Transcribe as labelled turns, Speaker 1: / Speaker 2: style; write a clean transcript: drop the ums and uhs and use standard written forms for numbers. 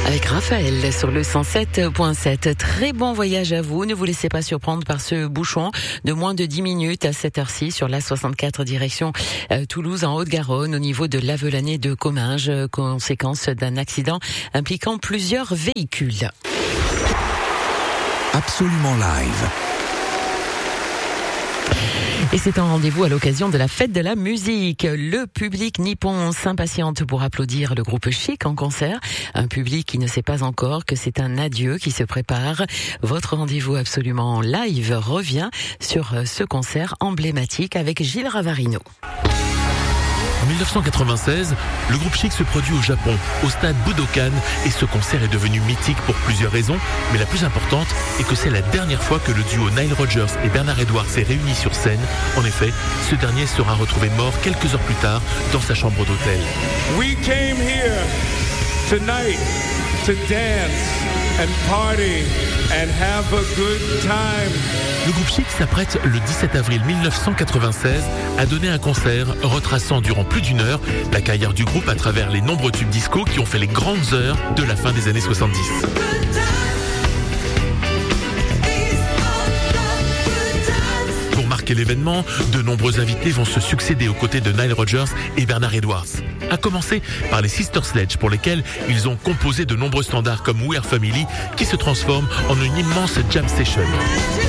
Speaker 1: Avec Raphaël sur le 107.7. Très bon voyage à vous. Ne vous laissez pas surprendre par ce bouchon de moins de 10 minutes à cette heure-ci sur la 64 direction Toulouse en Haute-Garonne au niveau de l'Avelanais de Comminges, conséquence d'un accident impliquant plusieurs véhicules.
Speaker 2: Absolument live.
Speaker 1: Et c'est un rendez-vous à l'occasion de la fête de la musique. Le public nippon s'impatiente pour applaudir le groupe Chic en concert. Un public qui ne sait pas encore que c'est un adieu qui se prépare. Votre rendez-vous absolument live revient sur ce concert emblématique avec Gilles Ravarino.
Speaker 3: En 1996, le groupe Chic se produit au Japon, au stade Budokan, et ce concert est devenu mythique pour plusieurs raisons, mais la plus importante est que c'est la dernière fois que le duo Nile Rodgers et Bernard Edwards s'est réuni sur scène. En effet, ce dernier sera retrouvé mort quelques heures plus tard dans sa chambre d'hôtel.
Speaker 4: We came here tonight to dance and party and have a good time.
Speaker 3: Le groupe Chic s'apprête le 17 avril 1996 à donner un concert retraçant durant plus d'une heure la carrière du groupe à travers les nombreux tubes disco qui ont fait les grandes heures de la fin des années 70. Pour marquer l'événement, de nombreux invités vont se succéder aux côtés de Nile Rodgers et Bernard Edwards. À commencer par les Sister Sledge pour lesquels ils ont composé de nombreux standards comme We Are Family qui se transforment en une immense jam session.